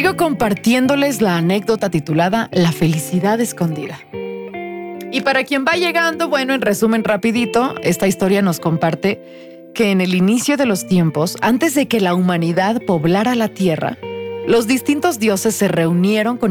sigo compartiéndoles la anécdota titulada La felicidad escondida. Y para quien va llegando, bueno, en resumen rapidito, esta historia nos comparte que en el inicio de los tiempos, antes de que la humanidad poblara la tierra, los distintos dioses se reunieron con